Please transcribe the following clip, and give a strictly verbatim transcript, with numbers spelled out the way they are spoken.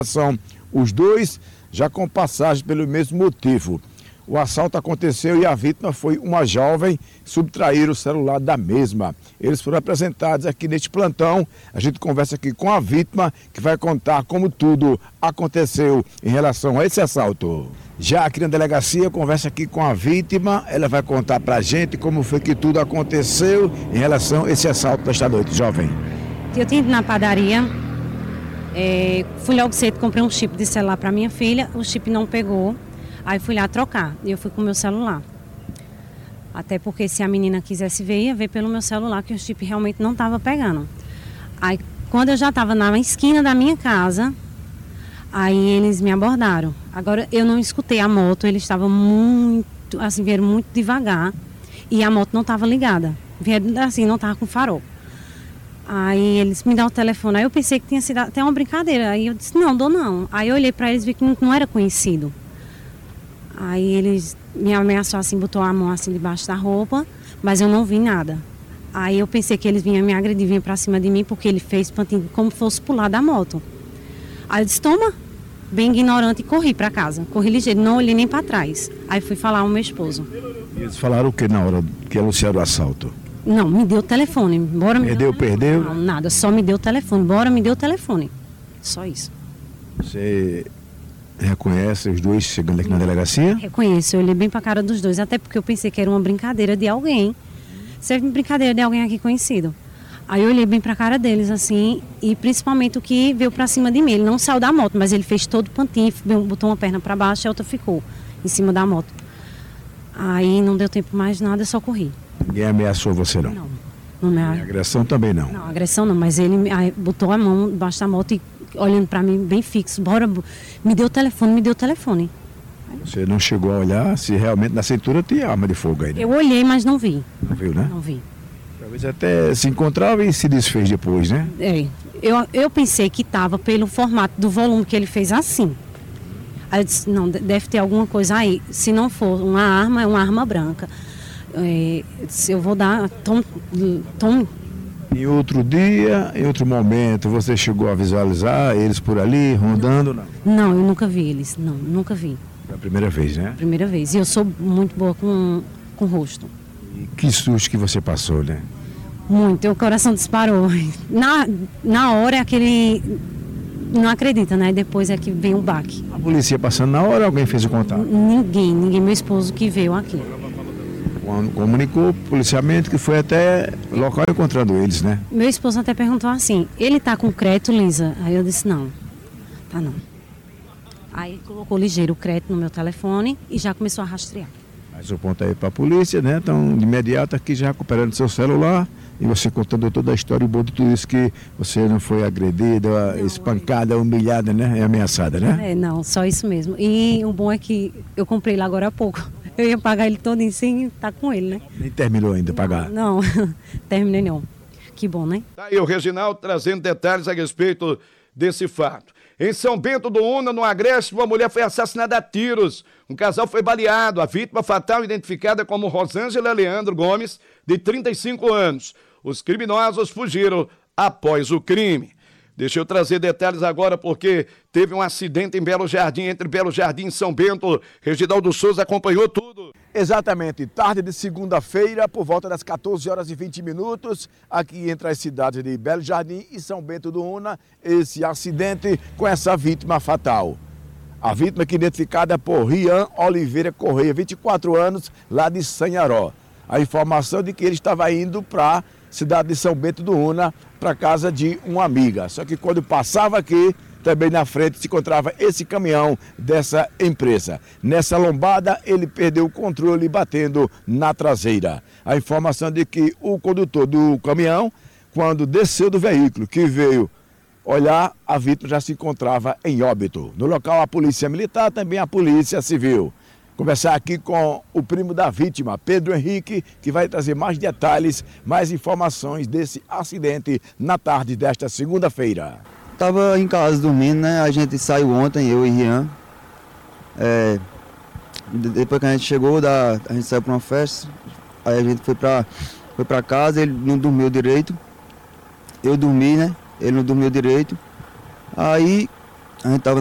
São os dois já com passagem pelo mesmo motivo. O assalto aconteceu e a vítima foi uma jovem, subtrair o celular da mesma. Eles foram apresentados aqui neste plantão. A gente conversa aqui com a vítima, que vai contar como tudo aconteceu em relação a esse assalto. Já aqui na delegacia, eu converso aqui com a vítima. Ela vai contar pra gente como foi que tudo aconteceu em relação a esse assalto desta noite, jovem. Eu tinha ido na padaria. É, fui logo cedo, comprei um chip de celular para minha filha, o chip não pegou, aí fui lá trocar e eu fui com o meu celular. Até porque se a menina quisesse ver, ia ver pelo meu celular que o chip realmente não estava pegando. Aí quando eu já estava na esquina da minha casa, aí eles me abordaram. Agora eu não escutei a moto, eles estavam muito, assim, vieram muito devagar e a moto não estava ligada, vieram assim, não estava com farol. Aí eles me dão o telefone, aí eu pensei que tinha sido até uma brincadeira, aí eu disse, não, dou não. Aí eu olhei para eles e vi que não, não era conhecido. Aí eles me ameaçou assim, botou a mão assim debaixo da roupa, mas eu não vi nada. Aí eu pensei que eles vinham me agredir, vinham para cima de mim, porque ele fez pantinho como fosse pular da moto. Aí eu disse, toma, bem ignorante, e corri para casa, corri ligeiro, não olhei nem para trás. Aí fui falar ao meu esposo. E eles falaram o que na hora que anunciaram o assalto? Não, me deu o telefone. Bora me Perdeu, perdeu? Não, nada, só me deu o telefone. Bora, me deu o telefone. Só isso. Você reconhece os dois chegando aqui na delegacia? Reconheço, eu olhei bem pra cara dos dois, até porque eu pensei que era uma brincadeira de alguém. Serve brincadeira de alguém aqui conhecido. Aí eu olhei bem pra cara deles, assim, e principalmente o que veio pra cima de mim. Ele não saiu da moto, mas ele fez todo o pantinho, botou uma perna pra baixo e a outra ficou em cima da moto. Aí não deu tempo mais nada, eu só corri. Ninguém ameaçou você, não? Não. Não me... Agressão também não? Não, agressão não, mas ele aí, botou a mão debaixo da moto e olhando pra mim bem fixo. Bora, me deu o telefone, me deu o telefone. Você não chegou a olhar se realmente na cintura tinha arma de fogo aí, né? Eu olhei, mas não vi. Não viu, né? Não vi. Talvez até se encontrava e se desfez depois, né? É, eu, eu pensei que estava pelo formato do volume que ele fez assim. Aí eu disse, não, deve ter alguma coisa aí. Se não for uma arma, é uma arma branca. É, eu vou dar, tom, tom. Em outro dia, em outro momento, você chegou a visualizar eles por ali, rondando? Não, não eu nunca vi eles, não, nunca vi. Foi a primeira vez, né? Primeira vez, e eu sou muito boa com, com o rosto. E que susto que você passou, né? Muito, o coração disparou. Na, na hora é aquele, não acredita, né? Depois é que vem o baque. A polícia passando na hora, alguém fez o contato? Ninguém, ninguém, meu esposo que veio aqui. Comunicou policiamento que foi até local encontrando eles, né? Meu esposo até perguntou assim, ele tá com crédito, Lisa? Aí eu disse, não, tá não. Aí ele colocou ligeiro o crédito no meu telefone e já começou a rastrear. Mas o ponto aí para a polícia, né? Então, de imediato aqui já recuperando seu celular e você contando toda a história e bom de tudo isso, que você não foi agredida, não, espancada, humilhada, né? E ameaçada, né? É, não, só isso mesmo. E o bom é que eu comprei lá agora há pouco. Eu ia pagar ele todo sem estar com ele, né? Nem terminou ainda de pagar? Não, não. Terminei não. Que bom, né? Tá aí o Reginaldo trazendo detalhes a respeito desse fato. Em São Bento do Una, no Agreste, uma mulher foi assassinada a tiros. Um casal foi baleado. A vítima fatal identificada como Rosângela Leandro Gomes, de trinta e cinco anos. Os criminosos fugiram após o crime. Deixa eu trazer detalhes agora, porque teve um acidente em Belo Jardim, entre Belo Jardim e São Bento. Reginaldo Souza acompanhou tudo. Exatamente, tarde de segunda-feira, por volta das quatorze horas e vinte minutos, aqui entre as cidades de Belo Jardim e São Bento do Una, esse acidente com essa vítima fatal. A vítima que é identificada por Rian Oliveira Correia, vinte e quatro anos, lá de Sanharó. A informação de que ele estava indo para a cidade de São Bento do Una, para casa de uma amiga. Só que quando passava aqui, também na frente se encontrava esse caminhão dessa empresa. Nessa lombada, ele perdeu o controle batendo na traseira. A informação de que o condutor do caminhão, quando desceu do veículo, que veio olhar, a vítima já se encontrava em óbito. No local, a polícia militar, também a polícia civil. Conversar aqui com o primo da vítima, Pedro Henrique, que vai trazer mais detalhes, mais informações desse acidente na tarde desta segunda-feira. Estava em casa dormindo, né? A gente saiu ontem, eu e Rian. É, depois que a gente chegou, da, a gente saiu para uma festa, aí a gente foi para foi para casa, ele não dormiu direito. Eu dormi, né? Ele não dormiu direito. Aí A gente tava